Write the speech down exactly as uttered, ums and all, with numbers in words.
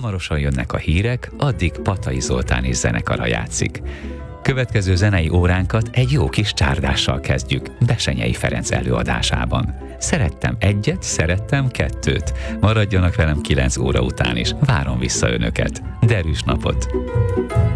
Hamarosan jönnek a hírek, addig Patay Zoltán és zenekara játszik. Következő zenei óránkat egy jó kis csárdással kezdjük, Bessenyei Ferenc előadásában. Szerettem egyet, szerettem kettőt. Maradjanak velem kilenc óra után is, várom vissza önöket. Derűs napot!